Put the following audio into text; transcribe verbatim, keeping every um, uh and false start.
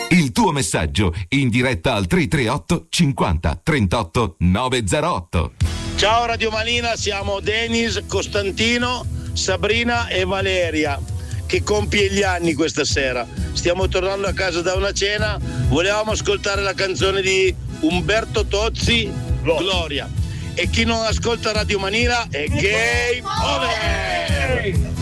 Il tuo messaggio in diretta al tre tre otto cinquanta trentotto novecentootto. Ciao Radio Malina, siamo Denis, Costantino, Sabrina e Valeria, che compie gli anni questa sera. Stiamo tornando a casa da una cena, volevamo ascoltare la canzone di Umberto Tozzi, Gloria. E chi non ascolta Radio Malina è game over!